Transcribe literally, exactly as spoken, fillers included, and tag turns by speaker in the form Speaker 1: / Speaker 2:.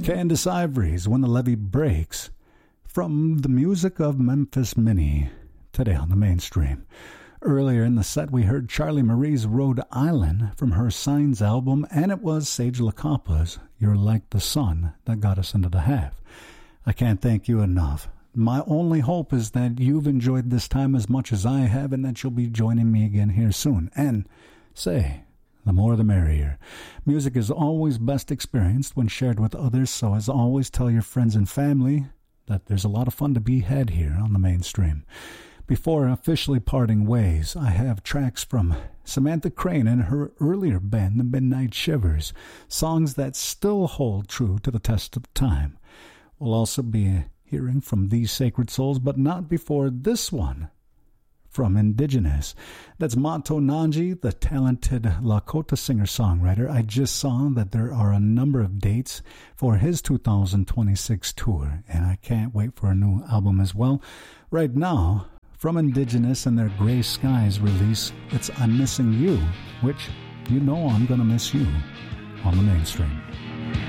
Speaker 1: Candace Ivory's When the Levee Breaks, from the music of Memphis Minnie, today on the mainstream. Earlier in the set, we heard Charlie Marie's Rhode Island from her Signs album, and it was Sage LaCompa's You're Like the Sun that got us into the half. I can't thank you enough. My only hope is that you've enjoyed this time as much as I have, and that you'll be joining me again here soon. And say, the more the merrier. Music is always best experienced when shared with others, so as always, tell your friends and family that there's a lot of fun to be had here on the mainstream. Before officially parting ways, I have tracks from Samantha Crane and her earlier band, the Midnight Shivers, songs that still hold true to the test of time. We'll also be hearing from These Sacred Souls, but not before this one from Indigenous. That's Mato Nanji, the talented Lakota singer-songwriter. I just saw that there are a number of dates for his two thousand twenty-six tour, and I can't wait for a new album as well. Right now, from Indigenous and their Gray Skies release, it's I'm Missing You, which you know I'm gonna miss you on the mainstream.